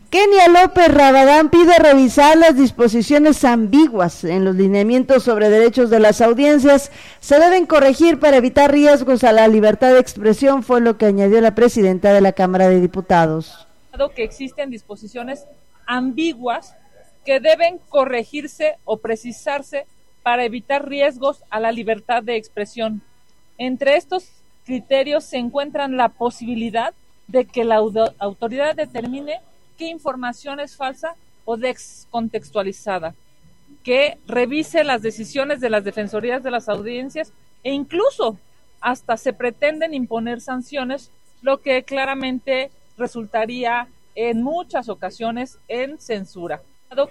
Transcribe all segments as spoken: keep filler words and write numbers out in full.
Kenia López Rabadán pide revisar las disposiciones ambiguas en los lineamientos sobre derechos de las audiencias. Se deben corregir para evitar riesgos a la libertad de expresión, fue lo que añadió la presidenta de la Cámara de Diputados. Que existen disposiciones ambiguas que deben corregirse o precisarse para evitar riesgos a la libertad de expresión. Entre estos criterios se encuentran la posibilidad de que la autoridad determine qué información es falsa o descontextualizada, que revise las decisiones de las defensorías de las audiencias e incluso hasta se pretenden imponer sanciones, lo que claramente resultaría en muchas ocasiones en censura.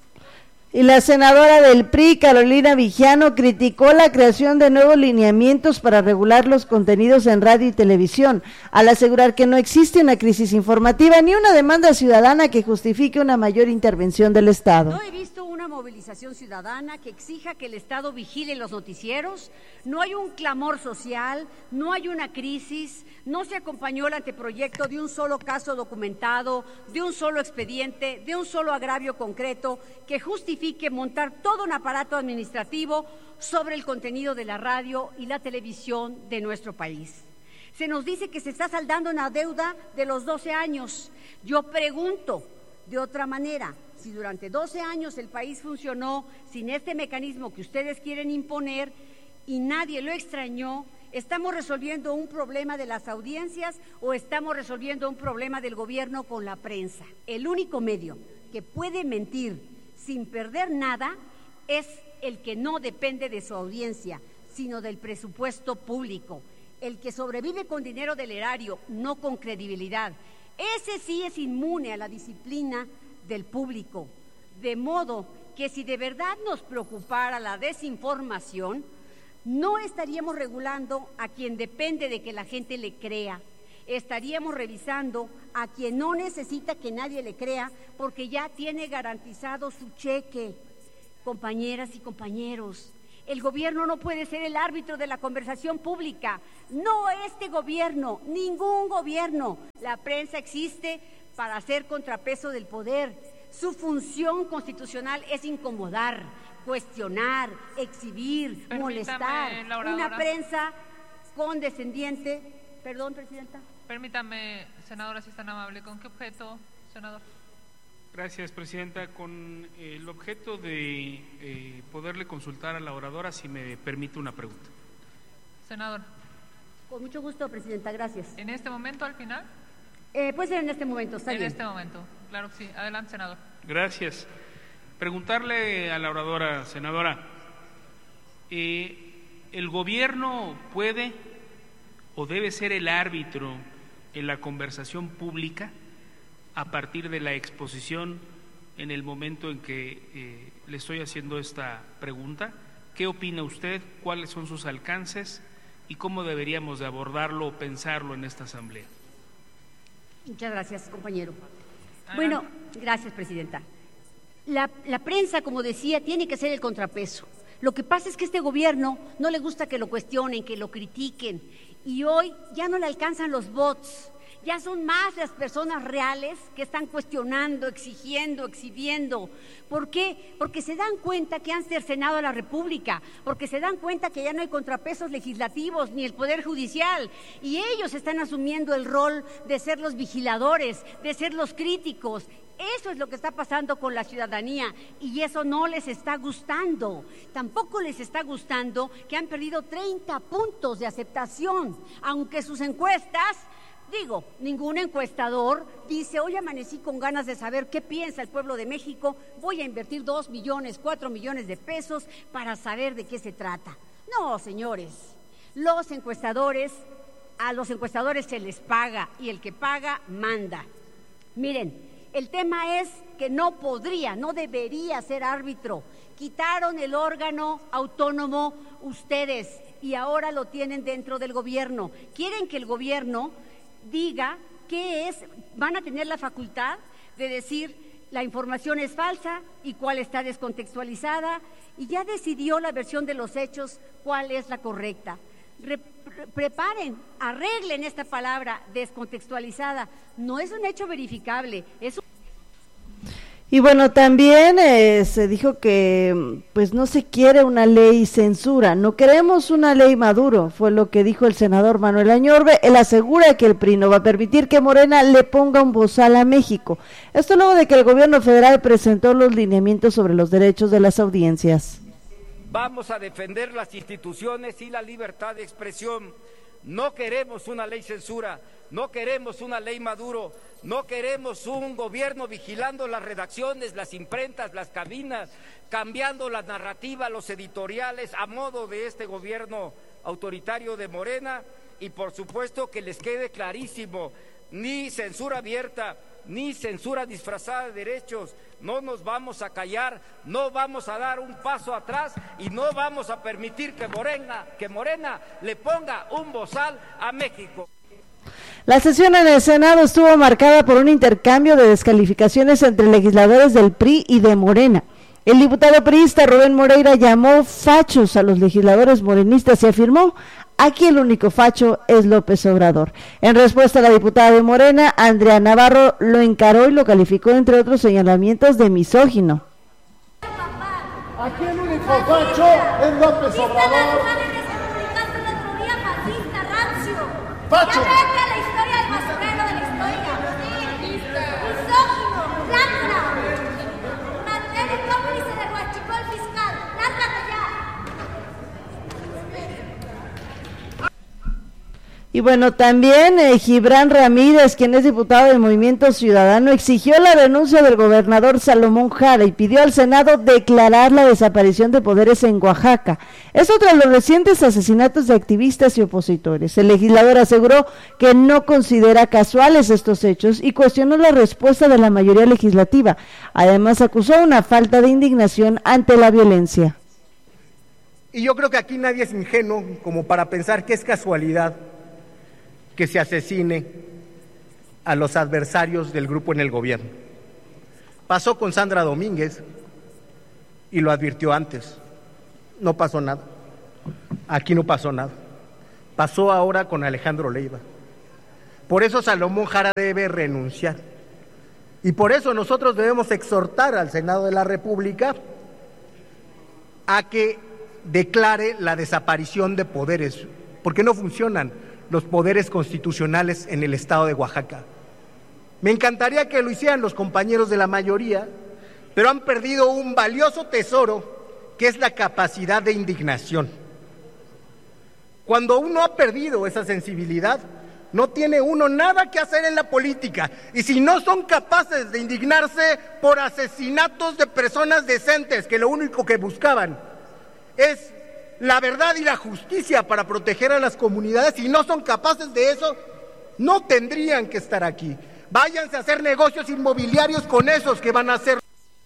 Y la senadora del P R I, Carolina Vigiano, criticó la creación de nuevos lineamientos para regular los contenidos en radio y televisión, al asegurar que no existe una crisis informativa ni una demanda ciudadana que justifique una mayor intervención del Estado. No he visto una movilización ciudadana que exija que el Estado vigile los noticieros, no hay un clamor social, no hay una crisis, no se acompañó el anteproyecto de un solo caso documentado, de un solo expediente, de un solo agravio concreto que justifique montar todo un aparato administrativo sobre el contenido de la radio y la televisión de nuestro país. Se nos dice que se está saldando una deuda de los doce años. Yo pregunto de otra manera, si durante doce años el país funcionó sin este mecanismo que ustedes quieren imponer y nadie lo extrañó, ¿estamos resolviendo un problema de las audiencias o estamos resolviendo un problema del gobierno con la prensa? El único medio que puede mentir sin perder nada es el que no depende de su audiencia, sino del presupuesto público, el que sobrevive con dinero del erario, no con credibilidad. Ese sí es inmune a la disciplina del público, de modo que si de verdad nos preocupara la desinformación, no estaríamos regulando a quien depende de que la gente le crea, estaríamos revisando a quien no necesita que nadie le crea porque ya tiene garantizado su cheque. Compañeras y compañeros, el gobierno no puede ser el árbitro de la conversación pública, no este gobierno, ningún gobierno. La prensa existe para hacer contrapeso del poder. Su función constitucional es incomodar, cuestionar, exhibir, Permítame, molestar. Una prensa condescendiente. Perdón, Presidenta. Permítame, senadora, si es tan amable. ¿Con qué objeto, senador? Gracias, Presidenta. Con el objeto de eh, poderle consultar a la oradora, si me permite una pregunta. Senador. Con mucho gusto, Presidenta. Gracias. ¿En este momento, al final? Eh, puede ser en este momento, está en bien. En este momento, claro que sí. Adelante, senador. Gracias. Preguntarle a la oradora, senadora, eh, ¿el gobierno puede o debe ser el árbitro en la conversación pública a partir de la exposición en el momento en que eh, le estoy haciendo esta pregunta? ¿Qué opina usted? ¿Cuáles son sus alcances? ¿Y cómo deberíamos de abordarlo o pensarlo en esta asamblea? Muchas gracias, compañero. Bueno, gracias, Presidenta. La, la prensa, como decía, tiene que ser el contrapeso. Lo que pasa es que a este gobierno no le gusta que lo cuestionen, que lo critiquen, y hoy ya no le alcanzan los bots. Ya son más las personas reales que están cuestionando, exigiendo, exhibiendo. ¿Por qué? Porque se dan cuenta que han cercenado a la República, porque se dan cuenta que ya no hay contrapesos legislativos ni el Poder Judicial, y ellos están asumiendo el rol de ser los vigiladores, de ser los críticos. Eso es lo que está pasando con la ciudadanía y eso no les está gustando. Tampoco les está gustando que han perdido treinta puntos de aceptación, aunque sus encuestas... Digo, ningún encuestador dice, hoy amanecí con ganas de saber qué piensa el pueblo de México, voy a invertir dos millones, cuatro millones de pesos para saber de qué se trata. No, señores, los encuestadores, a los encuestadores se les paga y el que paga manda. Miren, el tema es que no podría, no debería ser árbitro. Quitaron el órgano autónomo ustedes y ahora lo tienen dentro del gobierno. Quieren que el gobierno diga qué es, van a tener la facultad de decir la información es falsa y cuál está descontextualizada, y ya decidió la versión de los hechos cuál es la correcta. Re, pre, preparen, arreglen esta palabra descontextualizada, no es un hecho verificable, es un... Y bueno, también eh, se dijo que pues no se quiere una ley censura, no queremos una ley Maduro, fue lo que dijo el senador Manuel Añorbe. Él asegura que el P R I no va a permitir que Morena le ponga un bozal a México. Esto luego de que el gobierno federal presentó los lineamientos sobre los derechos de las audiencias. Vamos a defender las instituciones y la libertad de expresión. No queremos una ley censura, no queremos una ley Maduro, no queremos un gobierno vigilando las redacciones, las imprentas, las cabinas, cambiando la narrativa, los editoriales a modo de este gobierno autoritario de Morena. Y por supuesto que les quede clarísimo, ni censura abierta, ni censura disfrazada de derechos. No nos vamos a callar, no vamos a dar un paso atrás y no vamos a permitir que Morena, que Morena le ponga un bozal a México. La sesión en el Senado estuvo marcada por un intercambio de descalificaciones entre legisladores del P R I y de Morena. El diputado priista Rubén Moreira llamó fachos a los legisladores morenistas y afirmó: aquí el único facho es López Obrador. En respuesta, la diputada de Morena, Andrea Navarro, lo encaró y lo calificó, entre otros señalamientos, de misógino. Aquí el único facho es López Obrador. Facho. Y bueno, también eh, Gibran Ramírez, quien es diputado del Movimiento Ciudadano, exigió la renuncia del gobernador Salomón Jara y pidió al Senado declarar la desaparición de poderes en Oaxaca. Esto tras los recientes asesinatos de activistas y opositores. El legislador aseguró que no considera casuales estos hechos y cuestionó la respuesta de la mayoría legislativa. Además, acusó una falta de indignación ante la violencia. Y yo creo que aquí nadie es ingenuo como para pensar que es casualidad que se asesine a los adversarios del grupo en el gobierno. Pasó con Sandra Domínguez y lo advirtió antes. No pasó nada. Aquí no pasó nada. Pasó ahora con Alejandro Leiva. Por eso Salomón Jara debe renunciar. Y por eso nosotros debemos exhortar al Senado de la República a que declare la desaparición de poderes, porque no funcionan los poderes constitucionales en el estado de Oaxaca. Me encantaría que lo hicieran los compañeros de la mayoría, pero han perdido un valioso tesoro que es la capacidad de indignación. Cuando uno ha perdido esa sensibilidad, no tiene uno nada que hacer en la política. Y si no son capaces de indignarse por asesinatos de personas decentes que lo único que buscaban es la verdad y la justicia para proteger a las comunidades, y no son capaces de eso, no tendrían que estar aquí. Váyanse a hacer negocios inmobiliarios con esos que van a hacer.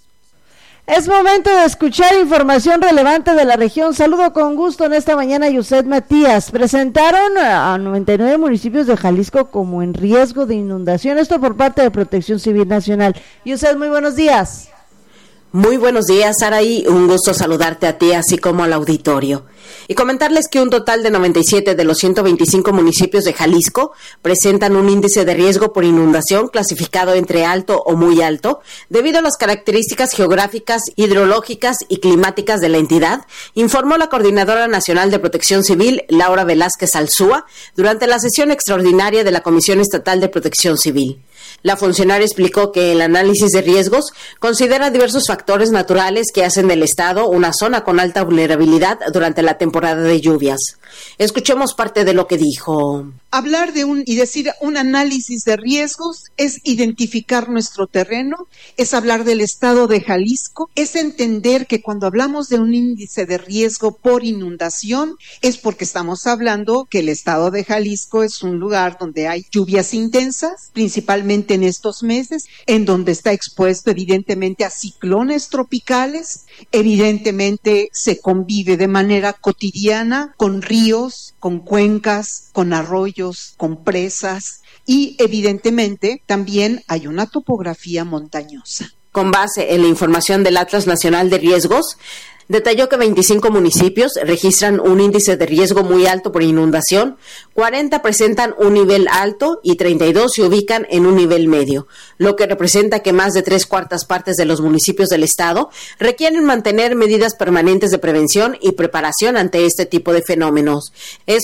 Es momento de escuchar información relevante de la región. Saludo con gusto en esta mañana a Yuset Matías. Presentaron a noventa y nueve municipios de Jalisco como en riesgo de inundación, esto por parte de Protección Civil Nacional. Yuset, muy buenos días. Muy buenos días, Saraí, un gusto saludarte a ti así como al auditorio. Y comentarles que un total de noventa y siete de los ciento veinticinco municipios de Jalisco presentan un índice de riesgo por inundación clasificado entre alto o muy alto, debido a las características geográficas, hidrológicas y climáticas de la entidad, informó la Coordinadora Nacional de Protección Civil, Laura Velázquez Alzúa, durante la sesión extraordinaria de la Comisión Estatal de Protección Civil. La funcionaria explicó que el análisis de riesgos considera diversos factores naturales que hacen del estado una zona con alta vulnerabilidad durante la temporada de lluvias. Escuchemos parte de lo que dijo. Hablar de un y decir un análisis de riesgos es identificar nuestro terreno, es hablar del estado de Jalisco, es entender que cuando hablamos de un índice de riesgo por inundación es porque estamos hablando que el estado de Jalisco es un lugar donde hay lluvias intensas, principalmente en estos meses, en donde está expuesto evidentemente a ciclones tropicales, evidentemente se convive de manera cotidiana con ríos, con cuencas, con arroyos, con presas y evidentemente también hay una topografía montañosa. Con base en la información del Atlas Nacional de Riesgos, detalló que veinticinco municipios registran un índice de riesgo muy alto por inundación, cuarenta presentan un nivel alto y treinta y dos se ubican en un nivel medio, lo que representa que más de tres cuartas partes de los municipios del estado requieren mantener medidas permanentes de prevención y preparación ante este tipo de fenómenos.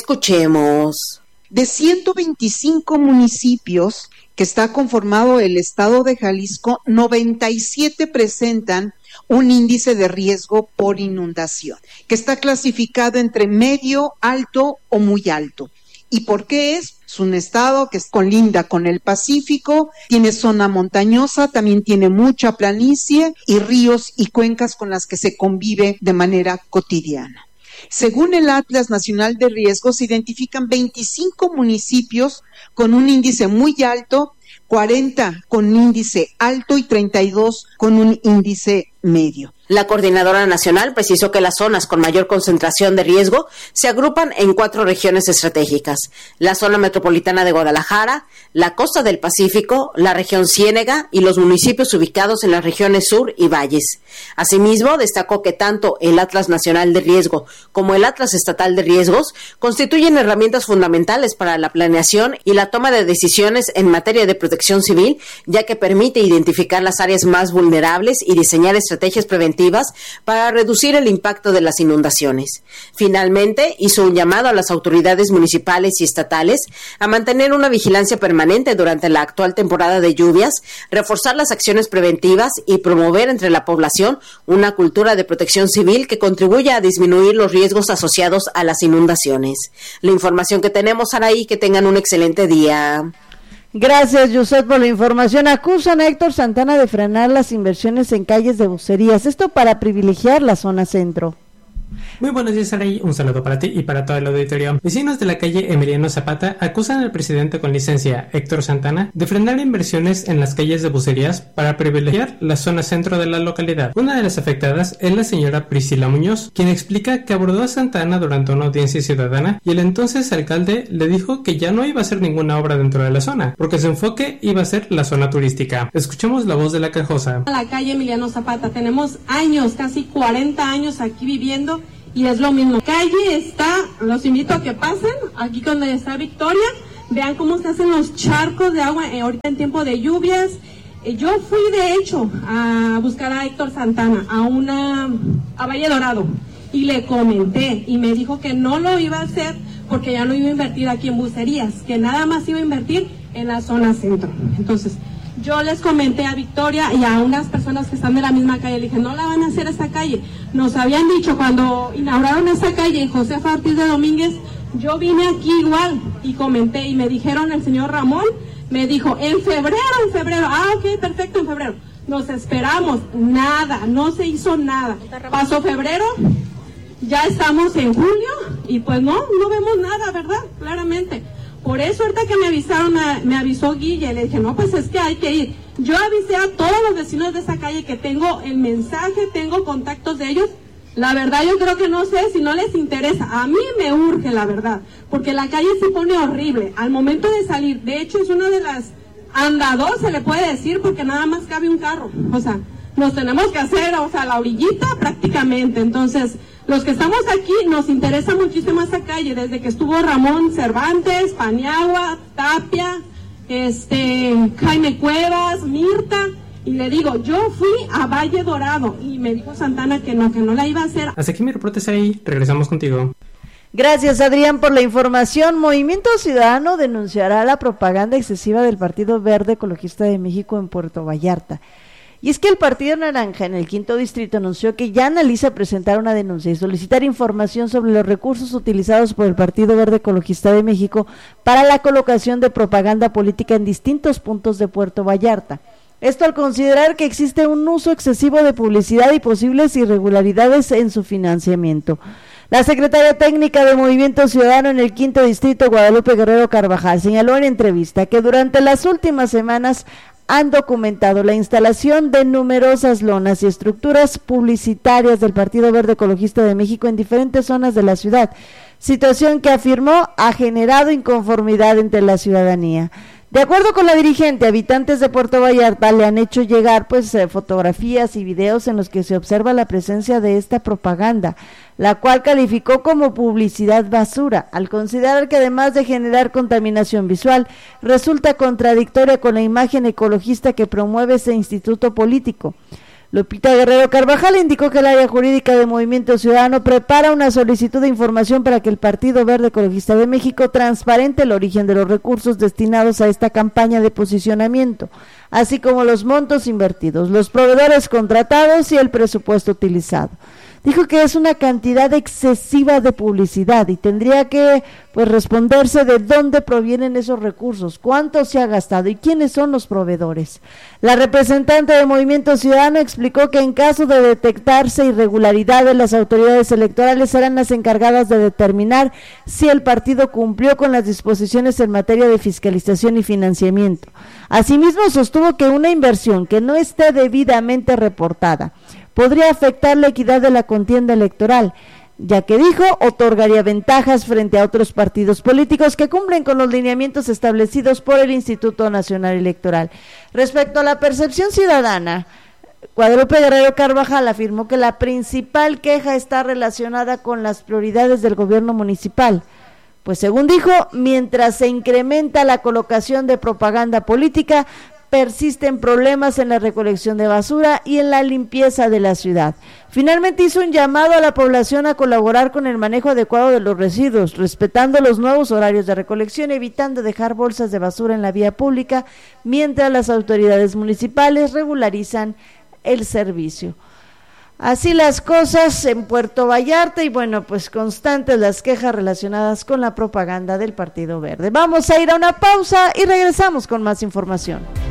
Escuchemos. De ciento veinticinco municipios que está conformado el estado de Jalisco, noventa y siete presentan un índice de riesgo por inundación, que está clasificado entre medio, alto o muy alto. ¿Y por qué es? Es un estado que colinda con el Pacífico, tiene zona montañosa, también tiene mucha planicie y ríos y cuencas con las que se convive de manera cotidiana. Según el Atlas Nacional de Riesgos, se identifican veinticinco municipios con un índice muy alto, cuarenta con índice alto y treinta y dos con un índice medio. La coordinadora nacional precisó que las zonas con mayor concentración de riesgo se agrupan en cuatro regiones estratégicas: la zona metropolitana de Guadalajara, la costa del Pacífico, la región Ciénega y los municipios ubicados en las regiones sur y valles. Asimismo, destacó que tanto el Atlas Nacional de Riesgo como el Atlas Estatal de Riesgos constituyen herramientas fundamentales para la planeación y la toma de decisiones en materia de protección civil, ya que permite identificar las áreas más vulnerables y diseñar estrategias preventivas para reducir el impacto de las inundaciones. Finalmente, hizo un llamado a las autoridades municipales y estatales a mantener una vigilancia permanente durante la actual temporada de lluvias, reforzar las acciones preventivas y promover entre la población una cultura de protección civil que contribuya a disminuir los riesgos asociados a las inundaciones. La información que tenemos, Araí, que tengan un excelente día. Gracias, Yusef, por la información. Acusan a Héctor Santana de frenar las inversiones en calles de bucerías, esto para privilegiar la zona centro. Muy buenos días, Saray. Un saludo para ti y para todo el auditorio. Vecinos de la calle Emiliano Zapata acusan al presidente con licencia, Héctor Santana, de frenar inversiones en las calles de bucerías para privilegiar la zona centro de la localidad. Una de las afectadas es la señora Priscila Muñoz, quien explica que abordó a Santana durante una audiencia ciudadana y el entonces alcalde le dijo que ya no iba a hacer ninguna obra dentro de la zona, porque su enfoque iba a ser la zona turística. Escuchemos la voz de la quejosa. La calle Emiliano Zapata, tenemos años, casi cuarenta años aquí viviendo, y es lo mismo. Calle está, los invito a que pasen, aquí donde está Victoria, vean cómo se hacen los charcos de agua eh, ahorita en tiempo de lluvias. Eh, yo fui de hecho a buscar a Héctor Santana, a una, a Valle Dorado, y le comenté, y me dijo que no lo iba a hacer porque ya no iba a invertir aquí en bucerías, que nada más iba a invertir en la zona centro. Entonces, yo les comenté a Victoria y a unas personas que están de la misma calle, le dije, no la van a hacer esta calle. Nos habían dicho cuando inauguraron esta calle, Josefa Ortiz de Domínguez, yo vine aquí igual y comenté y me dijeron, el señor Ramón me dijo, en febrero, en febrero, ah, ok, perfecto, en febrero. Nos esperamos, nada, no se hizo nada. Pasó febrero, ya estamos en julio y pues no, no vemos nada, ¿verdad? Claramente. Por eso ahorita que me avisaron, me, me avisó Guille, le dije, no, pues es que hay que ir. Yo avisé a todos los vecinos de esa calle que tengo el mensaje, tengo contactos de ellos. La verdad yo creo que no sé si no les interesa. A mí me urge, la verdad, porque la calle se pone horrible al momento de salir. De hecho es una de las andados, se le puede decir, porque nada más cabe un carro. O sea, nos tenemos que hacer, o sea, la orillita prácticamente. Entonces, los que estamos aquí nos interesa muchísimo esa calle, desde que estuvo Ramón Cervantes, Paniagua, Tapia, este, Jaime Cuevas, Mirta, y le digo, yo fui a Valle Dorado, y me dijo Santana que no, que no la iba a hacer. Hasta aquí mi reporte, ahí, regresamos contigo. Gracias, Adrián, por la información. Movimiento Ciudadano denunciará la propaganda excesiva del Partido Verde Ecologista de México en Puerto Vallarta. Y es que el Partido Naranja en el quinto distrito anunció que ya analiza presentar una denuncia y solicitar información sobre los recursos utilizados por el Partido Verde Ecologista de México para la colocación de propaganda política en distintos puntos de Puerto Vallarta. Esto al considerar que existe un uso excesivo de publicidad y posibles irregularidades en su financiamiento. La secretaria técnica de Movimiento Ciudadano en el quinto distrito, Guadalupe Guerrero Carvajal, señaló en entrevista que durante las últimas semanas han documentado la instalación de numerosas lonas y estructuras publicitarias del Partido Verde Ecologista de México en diferentes zonas de la ciudad, situación que afirmó ha generado inconformidad entre la ciudadanía. De acuerdo con la dirigente, habitantes de Puerto Vallarta le han hecho llegar pues eh, fotografías y videos en los que se observa la presencia de esta propaganda, la cual calificó como publicidad basura, al considerar que además de generar contaminación visual, resulta contradictoria con la imagen ecologista que promueve ese instituto político. Lupita Guerrero Carvajal indicó que el área jurídica de Movimiento Ciudadano prepara una solicitud de información para que el Partido Verde Ecologista de México transparente el origen de los recursos destinados a esta campaña de posicionamiento, así como los montos invertidos, los proveedores contratados y el presupuesto utilizado. Dijo que es una cantidad excesiva de publicidad y tendría que pues responderse de dónde provienen esos recursos, cuánto se ha gastado y quiénes son los proveedores. La representante de Movimiento Ciudadano explicó que en caso de detectarse irregularidades, las autoridades electorales serán las encargadas de determinar si el partido cumplió con las disposiciones en materia de fiscalización y financiamiento. Asimismo, sostuvo que una inversión que no esté debidamente reportada podría afectar la equidad de la contienda electoral, ya que dijo otorgaría ventajas frente a otros partidos políticos que cumplen con los lineamientos establecidos por el Instituto Nacional Electoral. Respecto a la percepción ciudadana, Guadalupe Guerrero Carvajal afirmó que la principal queja está relacionada con las prioridades del gobierno municipal, pues según dijo, mientras se incrementa la colocación de propaganda política, persisten problemas en la recolección de basura y en la limpieza de la ciudad. Finalmente hizo un llamado a la población a colaborar con el manejo adecuado de los residuos, respetando los nuevos horarios de recolección, evitando dejar bolsas de basura en la vía pública, mientras las autoridades municipales regularizan el servicio. Así las cosas en Puerto Vallarta y bueno, pues constantes las quejas relacionadas con la propaganda del Partido Verde. Vamos a ir a una pausa y regresamos con más información.